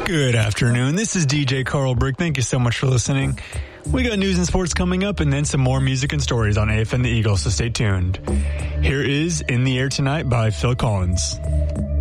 Good afternoon. This is DJ Carl Brick. Thank you so much for listening. We got news and sports coming up and then some more music and stories on AFN the Eagle, so stay tuned. Here is In the Air Tonight by Phil Collins.